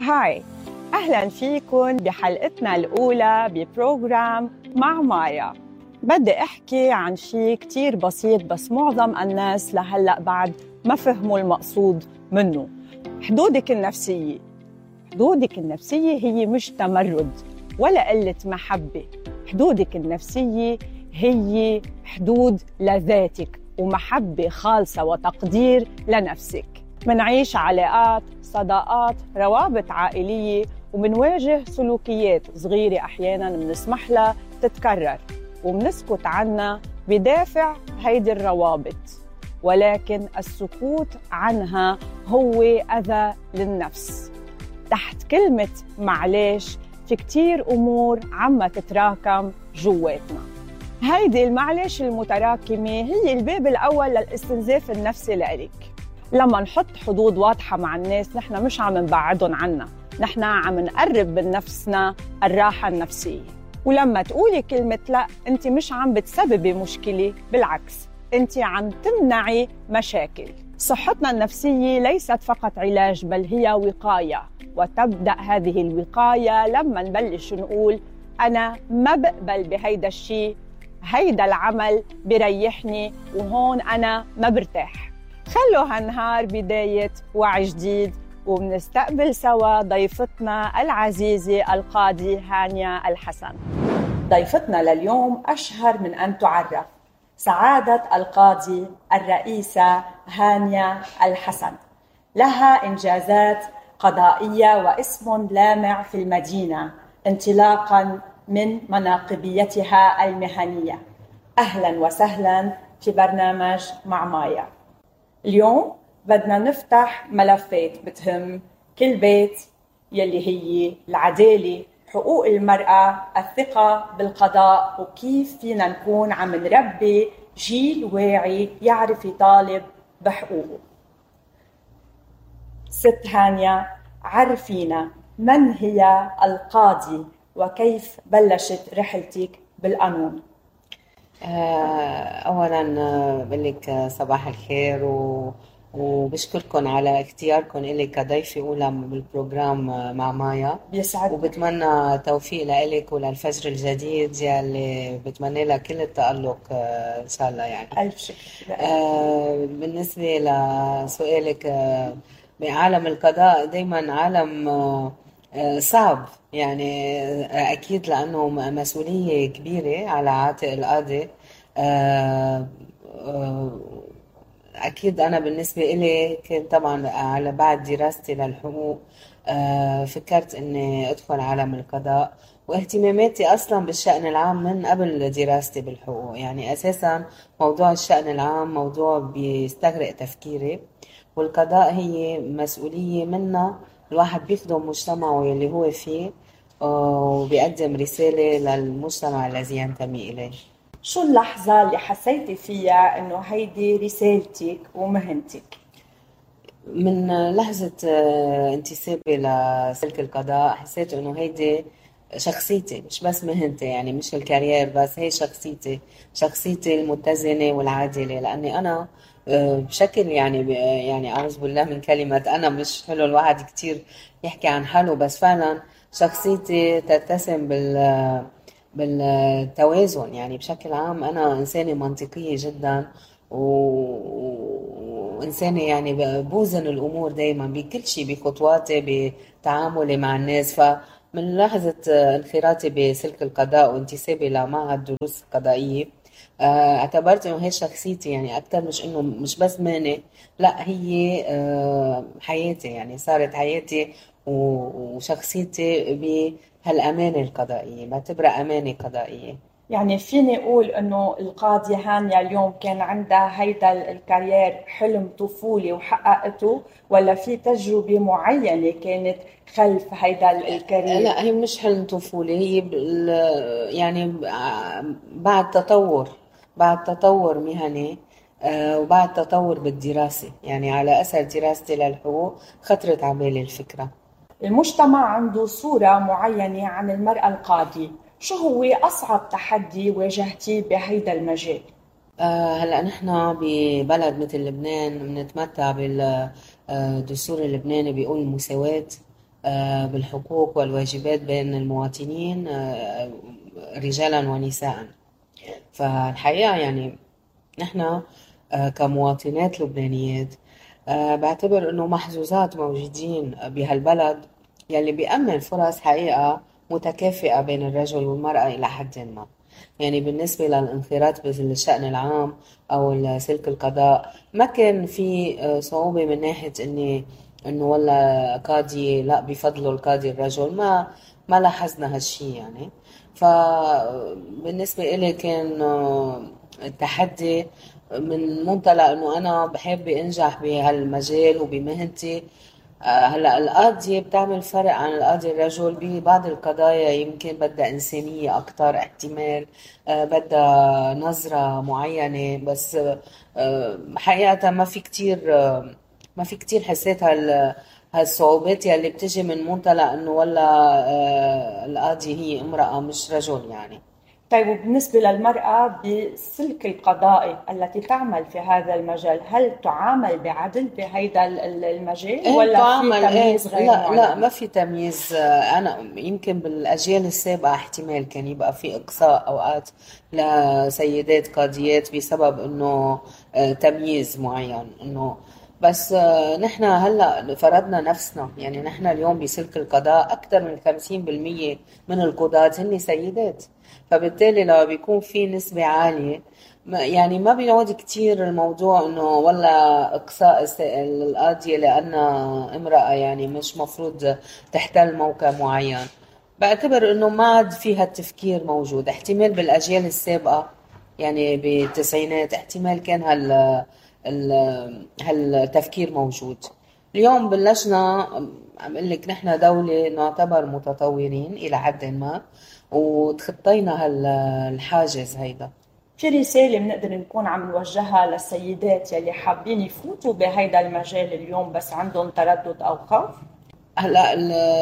هاي، أهلاً فيكن بحلقتنا الأولى ببروجرام مع مايا. بدي أحكي عن شيء كتير بسيط بس معظم الناس لهلأ بعد ما فهموا المقصود منه. حدودك النفسية. حدودك النفسية هي مش تمرد ولا قلة محبة. حدودك النفسية هي حدود لذاتك ومحبة خالصة وتقدير لنفسك. منعيش علاقات، صداقات، روابط عائلية، ومنواجه سلوكيات صغيرة أحياناً منسمح لها تتكرر ومنسكت عنها بدافع هيدي الروابط، ولكن السكوت عنها هو أذى للنفس. تحت كلمة معلش في كتير أمور عم تتراكم جواتنا. هيدي المعلش المتراكمة هي الباب الأول للاستنزاف النفسي لإلك. لما نحط حدود واضحة مع الناس نحن مش عم نبعدهم عنا، نحن عم نقرب من نفسنا الراحة النفسية. ولما تقولي كلمة لا، أنت مش عم بتسببي مشكلة، بالعكس أنت عم تمنعي مشاكل. صحتنا النفسية ليست فقط علاج بل هي وقاية، وتبدأ هذه الوقاية لما نبلش نقول أنا ما بقبل بهيدا الشيء، هيدا العمل بريحني وهون أنا ما برتاح. خلوا هالنهار بداية وعي جديد، وبنستقبل سوا ضيفتنا العزيزة القاضي هانيا الحسن. ضيفتنا لليوم أشهر من أن تعرف، سعادة القاضي الرئيسة هانيا الحسن. لها إنجازات قضائية واسم لامع في المدينة انطلاقاً من مناقبيتها المهنية. أهلاً وسهلاً في برنامج مع مايا. اليوم بدنا نفتح ملفات بتهم كل بيت، يلي هي العدالة، حقوق المرأة، الثقة بالقضاء، وكيف فينا نكون عم نربي جيل واعي يعرف يطالب بحقوقه. ست هانيا، عرفينا من هي القاضي وكيف بلشت رحلتك بالقانون؟ أولاً بقلك صباح الخير وبشكركن على اختياركن إلي كضيفة أولى بالبروجرام مع مايا. بيسعدني. وبتمنى توفيق لإلك وللفجر الجديد يلي بتمنى لها كل التألق إن شاء الله. يعني ألف شكر. بالنسبة لسؤالك، بعالم القضاء دايماً عالم صعب، يعني أكيد لأنه مسؤولية كبيرة على عاتق القاضي. أكيد أنا بالنسبة إلي كنت طبعا على بعد دراستي للحقوق فكرت أني أدخل عالم القضاء، واهتماماتي أصلا بالشأن العام من قبل دراستي بالحقوق. يعني أساسا موضوع الشأن العام موضوع بيستغرق تفكيري، والقضاء هي مسؤولية منا الواحد بيخدم مجتمعه اللي هو فيه وبيقدم رسالة للمجتمع الذي ينتمي إليه. شو اللحظة اللي حسيتي فيها إنه هيدي رسالتك ومهنتك؟ من لحظة انتسابي لسلك القضاء حسيت إنه هيدي شخصيتي، مش بس مهنتي، يعني مش الكارير بس، هي شخصيتي المتزنة والعادلة. لأني أنا بشكل يعني أعوذ بالله من كلمة أنا، مش حلو الواحد كتير يحكي عن حاله، بس فعلا شخصيتي تتسم بالتوازن. يعني بشكل عام أنا إنسانة منطقية جدا وإنسانة يعني بوزن الأمور دايما بكل شيء، بخطواتي، بتعاملي مع الناس. فمن لحظة انخراطي بسلك القضاء وانتسابي لمعهد الدروس القضائية اعتبرت انه هي شخصيتي، يعني اكثر مش انه مش بس مهنة، لا هي حياتي، يعني صارت حياتي وشخصيتي بهالأمانة القضائية، بعتبرها أمانة قضائية. يعني فيني أقول إنه القاضية هانيا اليوم كان عندها هيدا الكارير حلم طفولي وحققته، ولا في تجربة معينة كانت خلف هيدا الكارير؟ لا، هي مش حلم طفولي، هي يعني بعد تطور مهني وبعد تطور بالدراسة. يعني على أثر دراستي للحقوق خطرت على بالي الفكرة. المجتمع عنده صورة معينة عن المرأة القاضية، شو هو أصعب تحدي واجهتيه بهيدا المجال؟ هلأ نحن ببلد مثل لبنان بنتمتع بالدستور اللبناني بيقول المساواة بالحقوق والواجبات بين المواطنين رجالا ونساء. فالحقيقة يعني نحن كمواطنات لبنانيات بعتبر انه محظوظات موجودين بهالبلد يلي بيأمن فرص حقيقة متكافئة بين الرجل والمرأة إلى حد ما. يعني بالنسبة للانخراط بالشأن العام أو سلك القضاء ما كان في صعوبة من ناحية إنه والله قاضي لا بفضلوا القاضي الرجل، ما لاحظنا هالشي يعني. فبالنسبة إلي كان التحدي من منطلق انه انا بحب انجح بهالمجال وبمهنتي. هلا القاضية بتعمل فرق عن القاضي الرجل ببعض القضايا، يمكن بدها إنسانية أكتر احتمال، بدها نظرة معينة. بس حقيقة ما في كتير حسيت هالصعوبات يلي بتجي من منطلق انه والله القاضية هي امرأة مش رجل يعني. طيب، وبالنسبة للمرأة بالسلك القضائي التي تعمل في هذا المجال، هل تعامل بعدل بهذا المجال ايه ولا في تعامل ايه، تمييز غير لا معلن؟ ما في تمييز. انا يمكن بالاجيال السابقه احتمال كان يبقى في اقصاء اوقات لسيدات قاضيات بسبب انه تمييز معين انه. بس نحن هلا فرضنا نفسنا، يعني نحن اليوم بسلك القضاء اكثر من 50% من القضاة هن سيدات. فبالتالي لما بيكون في نسبة عالية يعني ما بيعود كتير الموضوع انه والله اقصاء القاضية لانها امرأة يعني مش مفروض تحتل موقع معين. بعتبر انه ما عاد فيها التفكير موجود. احتمال بالاجيال السابقة يعني بالتسعينات احتمال كان هالتفكير موجود. اليوم بلشنا، عم اقول لك نحن دولة نعتبر متطورين الى حد ما، وتخطينا هالحاجز هيدا. في رسالة بنقدر نكون عم نوجهها للسيدات يلي حابين يفوتوا بهيدا المجال اليوم بس عندهم تردد أو خوف؟ هلا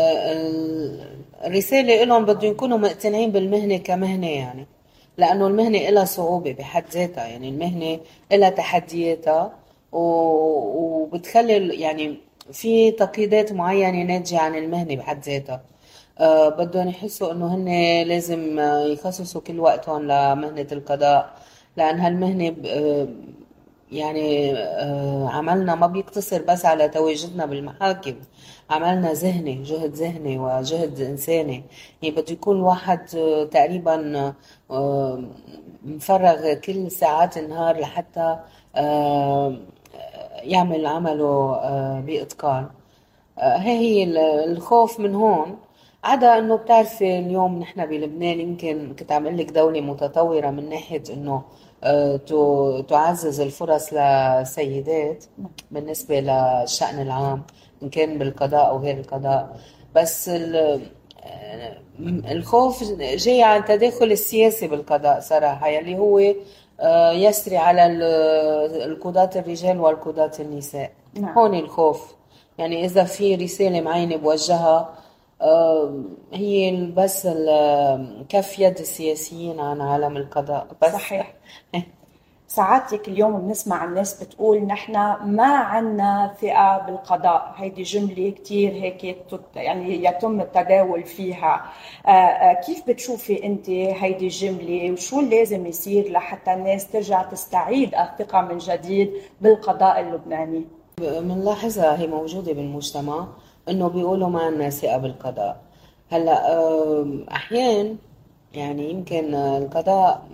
الرسالة لهم بده يكونوا مقتنعين بالمهنة كمهنة يعني، لأنه المهنة إلها صعوبة بحد ذاتها. يعني المهنة إلها تحدياتها وبتخلي يعني في تقييدات معينة ناتجة عن المهنة بحد ذاتها. بدهم يحسوا إنه هن لازم يخصصوا كل وقتهم لمهنة القضاء، لأن هالمهنة يعني عملنا ما بيقتصر بس على تواجدنا بالمحاكم. عملنا ذهني، جهد ذهني وجهد إنساني. يعني بده يكون الواحد تقريبا مفرغ كل ساعات النهار لحتى آه، يعمل عمله بإتقان. هي الخوف من هون. عدا انه بتعرفي اليوم نحن بلبنان يمكن كنت عم اقول لك دولة متطورة من ناحية انه تعزز الفرص للسيدات بالنسبة للشأن العام، إن كان بالقضاء أو غير القضاء. بس الخوف جاي عن التداخل السياسي بالقضاء صراحة، يلي هو يسري على القضاة الرجال والقضاة النساء. نعم. هون الخوف. يعني إذا في رسالة معينة بوجهها هي بس كف يد السياسيين عن عالم القضاء بس. صحيح. ساعاتك اليوم بنسمع الناس بتقول نحن ما عنا ثقة بالقضاء، هيدي جملة كتير هيك يعني يتم التداول فيها. كيف بتشوفي انت هيدي الجملة، وشو اللي لازم يصير لحتى الناس ترجع تستعيد الثقة من جديد بالقضاء اللبناني؟ بنلاحظها هي موجودة بالمجتمع، انه بيقولوا ما عنا ثقة بالقضاء. هلا احيان يعني يمكن القضاء